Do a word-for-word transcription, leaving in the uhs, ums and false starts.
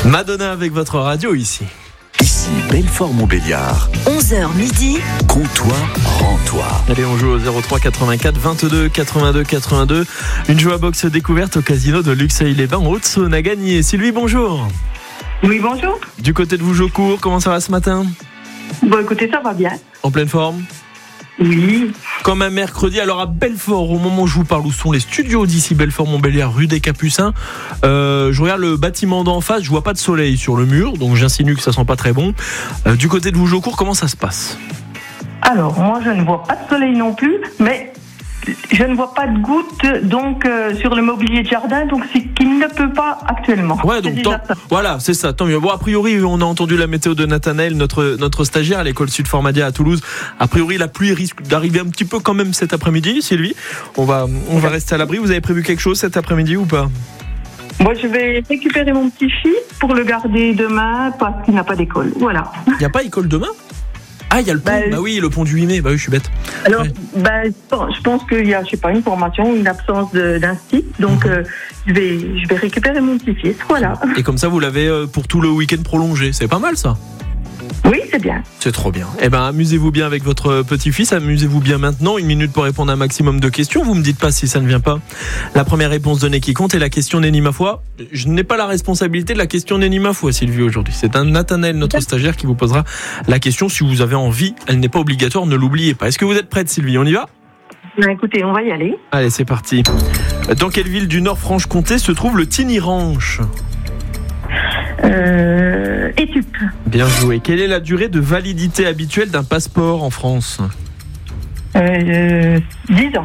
Madonna avec votre radio ici. Ici, Belfort-Montbéliard. onze heures midi. Comptoir, rends-toi. Allez, on joue au zéro trois quatre-vingt-quatre vingt-deux quatre-vingt-deux quatre-vingt-deux. Une joie box découverte au casino de Luxeuil-les-Bains en Haute-Saône à gagner. Sylvie, bonjour. Oui, bonjour. Du côté de Vougeaucourt, comment ça va ce matin ? Bon, écoutez, ça va bien. En pleine forme ? Oui. Comme un mercredi, alors à Belfort, au moment où je vous parle, où sont les studios d'ici Belfort-Montbéliard, rue des Capucins, euh, je regarde le bâtiment d'en face, je vois pas de soleil sur le mur, donc j'insinue que ça sent pas très bon. Euh, du côté de Vougeaucourt, comment ça se passe ? Alors, moi, je ne vois pas de soleil non plus, mais je ne vois pas de gouttes donc euh, sur le mobilier de jardin, donc c'est qu'il ne peut pas actuellement. Ouais, C'est donc déjà tant, ça. voilà, c'est ça, tant mieux. Bon, a priori, on a entendu la météo de Nathanaël, notre, notre stagiaire à l'école Sud Formadia à Toulouse. A priori, la pluie risque d'arriver un petit peu quand même cet après-midi, Sylvie. On va, on va rester à l'abri. Vous avez prévu quelque chose cet après-midi ou pas ? Moi, je vais récupérer mon petit-fils pour le garder demain parce qu'il n'a pas d'école. Voilà. Il n'y a pas école demain ? Ah, il y a le pont. Bah, Bah oui, le pont du huit mai. Bah oui, je suis bête. Alors, Ouais. ben, je pense qu'il y a, je sais pas, une formation, une absence de- d'un site, donc euh, je vais, je vais récupérer mon petit-fils. Voilà. Et comme ça, vous l'avez euh, pour tout le week-end prolongé. C'est pas mal, ça. Oui, c'est bien. C'est trop bien. Eh ben, amusez-vous bien avec votre petit-fils. Amusez-vous bien maintenant. Une minute pour répondre à un maximum de questions. Vous me dites pas si ça ne vient pas. La première réponse donnée qui compte est la question n'est ni ma foi. Je n'ai pas la responsabilité de la question n'est ni ma foi, Sylvie, aujourd'hui. C'est un Nathanaël, notre stagiaire, qui vous posera la question. Si vous avez envie, elle n'est pas obligatoire, ne l'oubliez pas. Est-ce que vous êtes prête, Sylvie ? On y va ? Ben, écoutez, on va y aller. Allez, c'est parti. Dans quelle ville du Nord-Franche-Comté se trouve le Tiny Ranch ? Euh, études. Bien joué. Quelle est la durée de validité habituelle d'un passeport en France ? Euh, dix ans.